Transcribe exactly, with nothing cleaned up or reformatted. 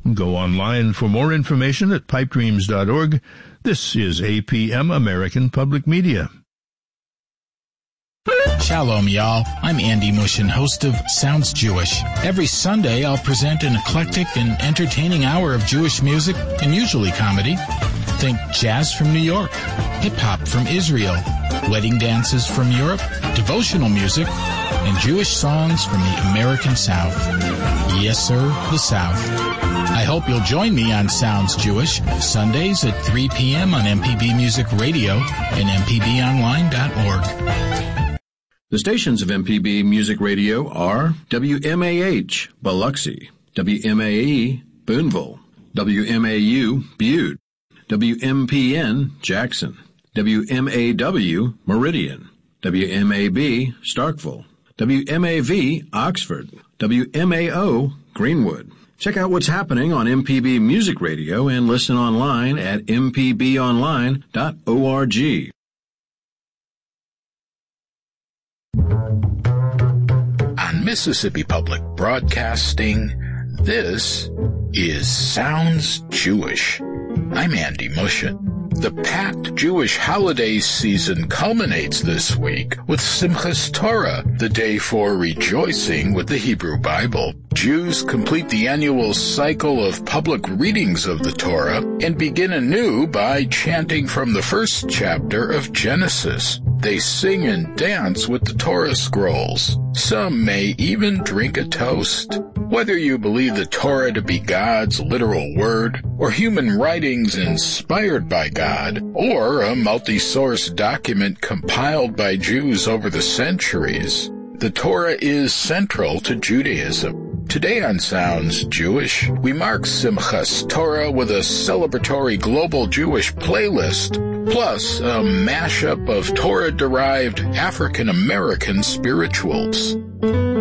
Go online for more information at pipe dreams dot org. This is A P M American Public Media. Shalom, y'all. I'm Andy Mushin, host of Sounds Jewish. Every Sunday, I'll present an eclectic and entertaining hour of Jewish music and usually comedy. Think jazz from New York, hip-hop from Israel, wedding dances from Europe, devotional music, and Jewish songs from the American South. Yes, sir, the South. I hope you'll join me on Sounds Jewish, Sundays at three p.m. on M P B Music Radio and m p b online dot org. The stations of M P B Music Radio are W M A H, Biloxi, W M A E, Boonville, W M A U, Butte, W M P N, Jackson, W M A W, Meridian, W M A B, Starkville, W M A V, Oxford, W M A O, Greenwood. Check out what's happening on M P B Music Radio and listen online at m p b online dot org. On Mississippi Public Broadcasting, this is Sounds Jewish. I'm Andy Mushin. The packed Jewish holiday season culminates this week with Simchas Torah, the day for rejoicing with the Hebrew Bible. Jews complete the annual cycle of public readings of the Torah and begin anew by chanting from the first chapter of Genesis. They sing and dance with the Torah scrolls. Some may even drink a toast. Whether you believe the Torah to be God's literal word, or human writings inspired by God, or a multi-source document compiled by Jews over the centuries, the Torah is central to Judaism. Today on Sounds Jewish, we mark Simchas Torah with a celebratory global Jewish playlist, plus a mashup of Torah-derived African-American spirituals.